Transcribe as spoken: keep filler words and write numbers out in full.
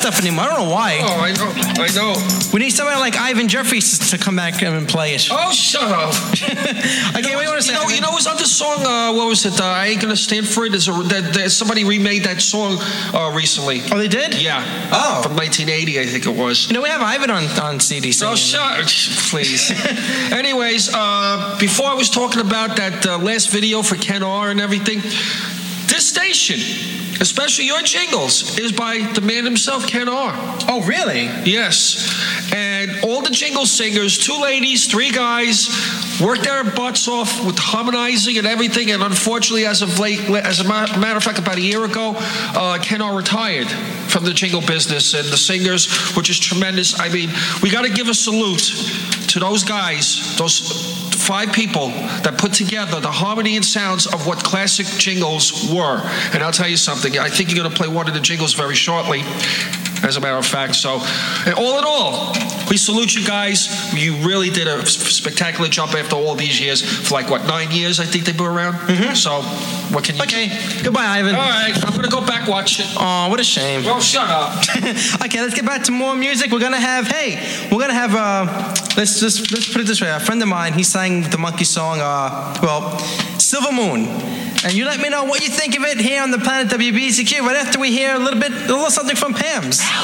stuff anymore. I don't know why. Oh, I know. I know. We need somebody like Ivan Jeffries to come back and play it. Oh, shut up. Okay, what do you want to say? You know, you know what's on the song? Uh, what was it? Uh, I Ain't Gonna Stand For It. There's a, that, that somebody remade that song uh, recently. Oh, they did? Yeah. Oh. From nineteen eighty, I think it was. You know, we have Ivan on, on C D. Oh, shut please. Anyways, uh, before I was talking about that uh, last video for Ken R and everything, this station, especially your jingles, is by the man himself, Ken R. Oh, really? Yes. And all the jingle singers, two ladies, three guys, worked their butts off with harmonizing and everything. And unfortunately, as of late, as a matter of fact, about a year ago, uh, Ken R retired from the jingle business and the singers, which is tremendous. I mean, we got to give a salute to those guys, those five people that put together the harmony and sounds of what classic jingles were. And I'll tell you something, I think you're going to play one of the jingles very shortly, as a matter of fact. So, all in all, we salute you guys. You really did a spectacular job after all these years. For like, what, nine years, I think they've been around? Mm-hmm. So, what can you Okay. do? Goodbye, Ivan. All right, I'm going to go back watch it. Oh, what a shame. Well, shut up. Okay, let's get back to more music. We're gonna have, hey, we're gonna have, uh, let's just let's put it this way. A friend of mine, he sang the Monkey song, uh, well, Silver Moon. And you let me know what you think of it here on the Planet W B C Q right after we hear a little bit, a little something from Pam's.